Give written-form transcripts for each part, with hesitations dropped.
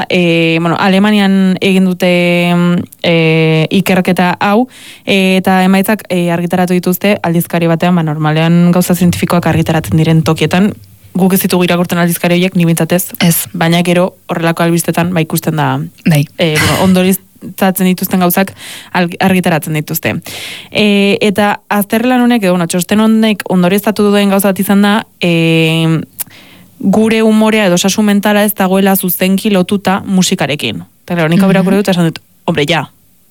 Alemanian egin dute ikerketa hau, eta emaitzak argitaratu dituzte aldizkari batean, normalean gauza zientifikoak argitaratzen diren tokietan, guk ez ditugu irakurtzen aldizkari horiek, ni bintzatez, baina gero horrelako albistetan ikusten da ondorizatzen dituzten gauzak argitaratzen dituzte. Eta azterlan honek, txosten honek ondorizatu duen gauza bat izan da, gure humorea edo osasun mentala ez dagoela zuzenki lotuta musikarekin. Eta claro, nik abirakurri dut, esan dut, hombre, ja.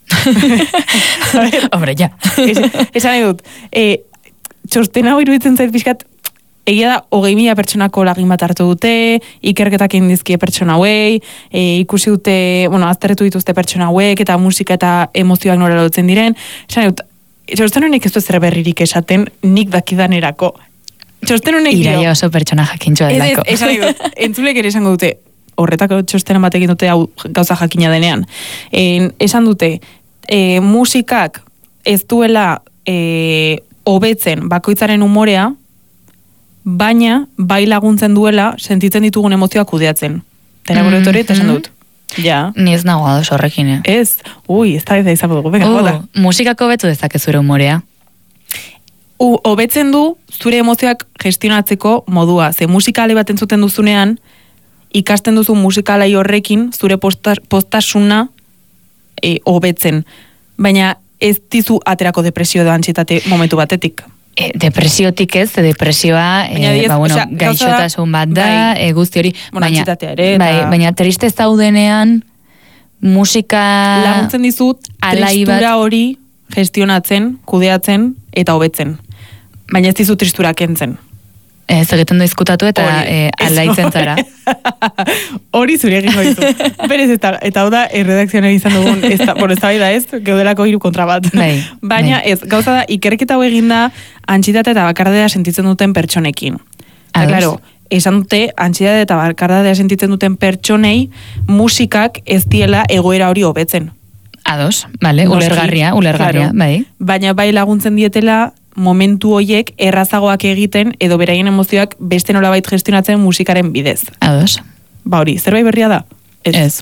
Hombre, ja. Esan dut, txosten hau iruditzen zait pixkat, egia da, 20.000 pertsonako lagin bat hartu dute, ikerketak indizkie pertsona hauei, ikusi dute, azterretu dituzte pertsona hauek, eta musika eta emozioak nora lotzen diren. Esan dut, txosten honek ez du zer berririk esaten, nik dakidanerako. Txosten honek Iraia oso pertsona jakintxoa delako. Esan dut, entzulek ere esango dute, horretako txostena bat egin dute hau gauza jakina denean. Esan dute, musikak ez duela hobetzen bakoitzaren umorea, baina bai laguntzen duela sentitzen ditugun emozioak kudeatzen. Tera gure hori eta esan dut. Ja. Ni ez nago ados horrekin, Ez, ez da izan dugu. Musikako betu dezake zure umorea? Hobetzen du zure emozioak gestionatzeko modua. Ze musikale bat entzuten duzunean, ikasten duzu musikalai horrekin zure postasuna hobetzen. Baina ez dizu aterako depresio da antsietate momentu batetik. Depresiotik ez, depresioa gaixotasun bat da, guzti hori. Baina triste zaudenean musika laguntzen dizut tristura hori gestionatzen, kudeatzen eta hobetzen. Baina ez dizu tristura kentzen. Ez egiten da izkutatu eta alaitzen zara. Hori zure egingo dizu. Berez, eta hau da, erredakzioan izan dugun, ez da ez, geudelako 3 kontra bat. Baina ez, gauza da, ikerketa hau eginda, antsitate eta bakardadea sentitzen duten pertsonekin. Eta, klaro, esan dute, antsitate eta bakardadea sentitzen duten pertsonei, musikak ez diela egoera hori hobetzen. Ados, ulergarria, bai. Baina bai laguntzen dietela, momentu hoiek errazagoak egiten edo beraien emozioak beste nolabait gestionatzen musikaren bidez. Ados. Hori, zerbait berria da? Ez.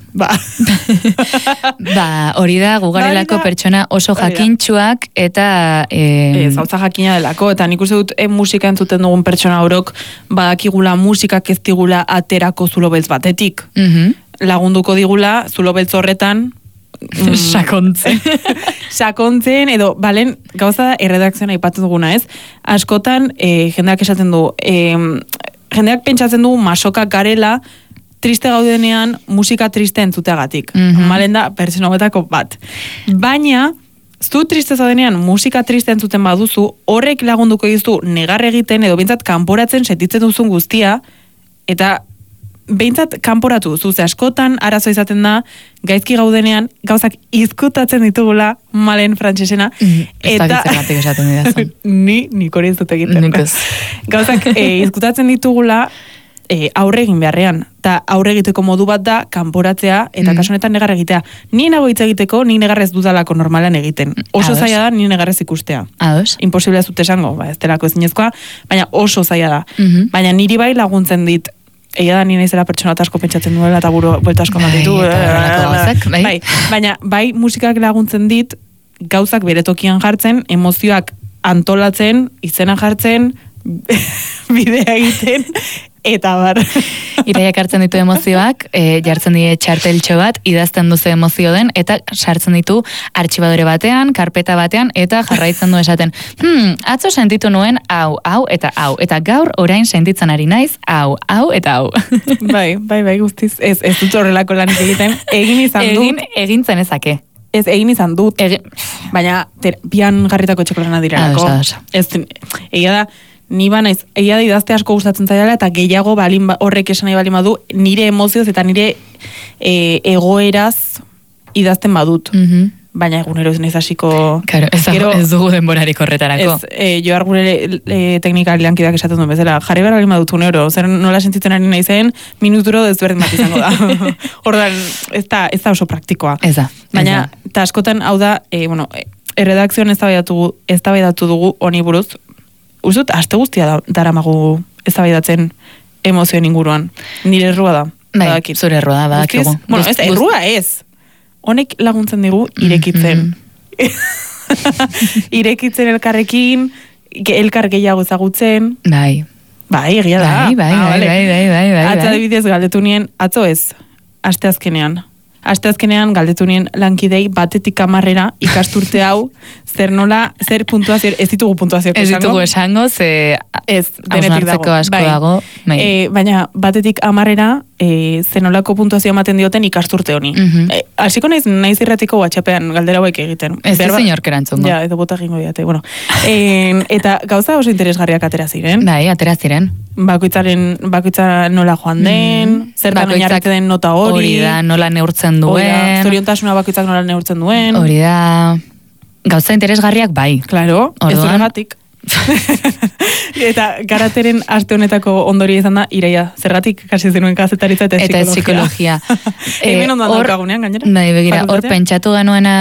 Hori da, gugarelako pertsona oso jakintxuak eta... Zauza jakina delako, eta nik uste dut musika entzuten dugun pertsona horok badakigula musikak ez digula aterako zulo beltz batetik. Lagunduko digula zulo beltz horretan sakontzen edo balen gauza erredakzioan aipatu duguna, ez? Askotan jendeak esaten du jendeak pentsatzen du masokak garela triste gaudenean musika triste entzuteagatik. Malen da pertsona hauetako bat. Baina zu triste zaudenean musika triste entzuten baduzu, horrek lagunduko dizu negar egiten edo behintzat kanporatzen sentitzen duzun guztia, eta behintzat kanporatu duzu, ze askotan arazo izaten da, gaizki gaudenean, gauzak izkutatzen ditugula, malen frantsesena, eta... Nik hori ez dut egiten. Gauzak izkutatzen ditugula, aurre egin beharrean. Eta aurre egiteko modu bat da, kanporatzea, eta kasu honetan negar egitea. Ni nago hitz egiteko, ni negarrez dudalako normalan egiten. Oso zaila da, ni negarrez ikustea. Imposible ez dut esango, ez delako ezinezkoa, baina oso zaila da. Baina niri bai laguntzen dit, egia da nire izela pertsona asko pentsatzen duela eta buru buelta asko matitu. Baina bai musikak laguntzen dit gauzak bere tokian jartzen, emozioak antolatzen, izena jartzen, bidea egiten, eta bar. Iraiak hartzen ditu emozioak, jartzen die txarteltxo bat, idazten duzu emozio den, eta sartzen ditu artxibadore batean, karpeta batean, eta jarraitzen du esaten, atzo sentitu nuen hau, eta gaur orain sentitzen ari naiz, hau, eta hau. Bai, guztiz, ez dut horrelako lanik egiten, egin izan dut. Egin zenezake. Ez, egin izan dut, baina pian garritako txekolana direlako. Egia da, ni banaiz, egia da idazte asko gustatzen zaila eta gehiago horrek esan nahi balin badu, nire emozioz eta nire egoeraz idazten badut. Baina egunero ez naiz hasiko... Ez dugu denborarik horretarako. Joar gure teknikari lankideak esaten duen bezala, jarri behar balin badut unero, zer nola sentitzen ari naizen, minuturo desberdin bat izango da. Ordan, ez da oso praktikoa. Baina, eta askotan, hau da, erredakzioan eztabaidatu dugu honi buruz, uzut, aste guztia daramagu eztabaidatzen emozioen inguruan. Nire errua da. Bai, zure errua da, badakigu. Bueno, ez, errua ez. Honek laguntzen digu irekitzen. Irekitzen elkarrekin, elkar gehiago ezagutzen. Bai. Bai, egia da. Bai. Atza adibidez galdetu nien, atzo ez, asteazkenean. Asteazkenean galdetu nien lankidei batetik 10 ikasturte hau, zer puntuazio, ez ditugu puntuazioak esango. Ez ditugu esango, ze ez, denetik dago. Asko dago. Baina batetik 10 zenolako puntuazio ematen dioten ikasturte honi. Hasiko naiz irratiko WhatsAppean galdera hauek egiten. Ez ez inork erantzungo. Ja, edo bota egingo diate. Bueno, eta gauza oso interesgarriak atera ziren. Bai, atera ziren. Bakoitza nola joan den, zertan oinarritzen den nota hori. Hori da, nola neurtzen duen. Zoriontasuna bakoitzak nola neurtzen duen. Hori da, gauza interesgarriak bai. Claro, ez horregatik. Eta karateren aste honetako ondoria izan da Iraia, zergatik kasi zenuen kazetaritza eta psikologia. Hemen ondoan daukagunean, gainera. Bai, begira, hor pentsatu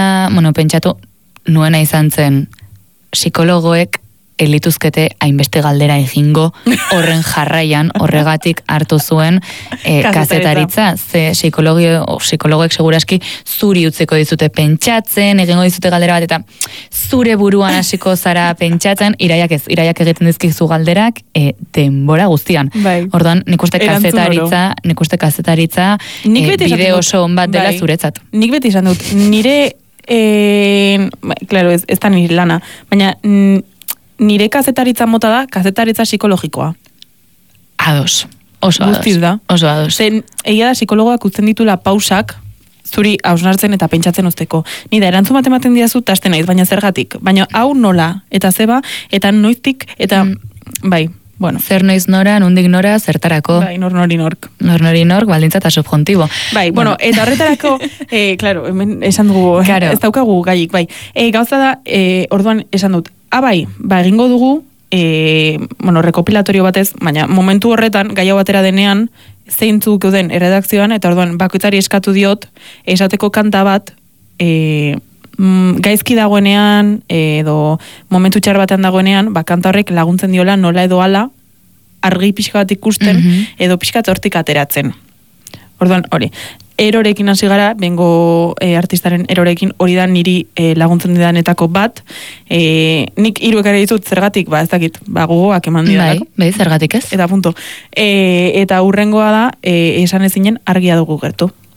nuena izan zen psikologoek elituzkete hainbeste galdera egingo horren jarraian, horregatik hartu zuen kazetaritza. Ze psikologoek seguraski zuri utzeko dizute pentsatzen, egingo dizute galdera bat, eta zure buruan hasiko zara pentsatzen, iraiak egiten dizkizu galderak, denbora guztian. Orduan, nik uste kazetaritza bide oso on bat dela zuretzat. Nik beti izan dut, nire, claro, ez da nire lana, baina nire kazetaritza mota da, kazetaritza psikologikoa. Ados. Oso ados. Zen, egia da psikologoak utzen ditula pausak, zuri hausnartzen eta pentsatzen uzteko. Ni da, erantzun bat ematen diazu, taste naiz, baina zergatik. Baina hau nola, eta zeba, eta noiztik, eta bai, bueno. Zer noiz nora, nondik nora, zertarako. Bai, nori nork, baldintza eta subjuntibo. Bai, bueno, eta horretarako, claro, hemen esan dugu, ez daukagu gaik, bai. Gauza da, orduan esan dut, bai, egingo dugu, rekopilatorio batez, baina momentu horretan, gai hau batera denean, zeintzuk gauden erredakzioan, eta orduan bakoitzari eskatu diot, esateko kanta bat, gaizki dagoenean, edo momentu txar batean dagoenean, kanta horrek laguntzen diola nola edo ala, argi pixka bat ikusten, edo pixka hortik ateratzen. Orduan, hori. Erorekin hasi gara, bengo artistaren erorekin hori da niri laguntzen didanetako bat. Nik 3 ekare ditut zergatik, ez dakit, gogoak eman didanak. Bai, zergatik ez. Eta punto. Eta hurrengoa da, esan ezinen argia dugu gertu.